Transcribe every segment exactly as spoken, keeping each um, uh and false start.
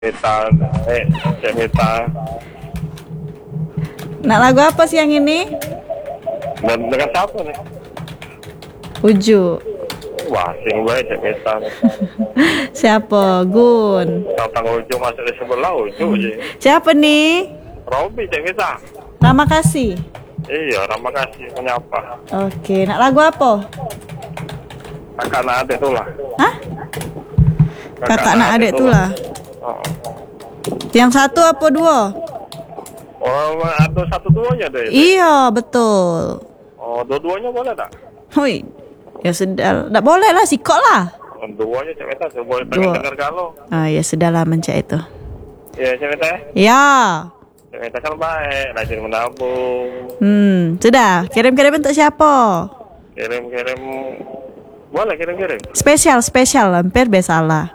Mita, eh, Cek Mita. Nak lagu apa sih yang ini? Dan dengan siapa nih? Uju. Wah, sing gue Cek Mita. Siapa? Gun. Tentang Uju masuk di sebelah Uju sih. Siapa nih? Robi Cek Mita. Rama Kasih. Iya, terima kasih menyapa. Oke, nak lagu apa? Kakak nak adik tuh lah. Hah? Kakak nak adik tuh lah. Oh, Yang satu apa dua? oh ada satu duanya deh. Iya, betul. Oh, dua-duanya boleh tak? Hui. Ya sudah, tak boleh lah, sikok lah. Oh, duanya Cek Mita, saya boleh Dua. pengen dengar kalau. Ah, ya sudahlah mencak itu. Iya, Cek Mita. Ya. Cek Mita kan baik, rajin menabung. Hmm, sudah. Kirim-kirim untuk siapa? Kirim-kirim, boleh kirim-kirim. Spesial, spesial, hampir biasalah.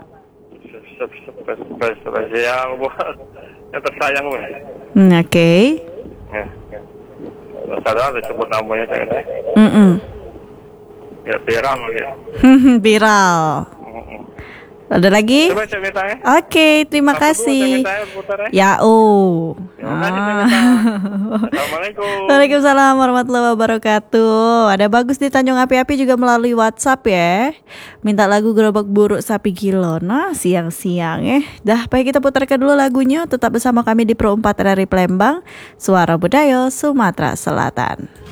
Spesial buat yang tersayang gue. Hmm, oke. Okay. Ya. Sadar disebut namanya Cek Mita. Mm -mm. Ya viral ya. Viral. Ada lagi? Coba Cek Mita ya. Oke, terima Satu, dua, kasih. Cek Mita ya, putar ya. Ya, oh. Terima kasih Cek Mita. Assalamualaikum. Waalaikumsalam warahmatullahi wabarakatuh. Ada Bagus di Tanjung Api-Api juga melalui WhatsApp ya. Minta lagu Gerobak Buruk Sapi Kilo. Nah, siang-siang ya. Dah, baik kita putarkan dulu lagunya. Tetap bersama kami di Pro empat R R I Palembang, Suara Budaya Sumatera Selatan.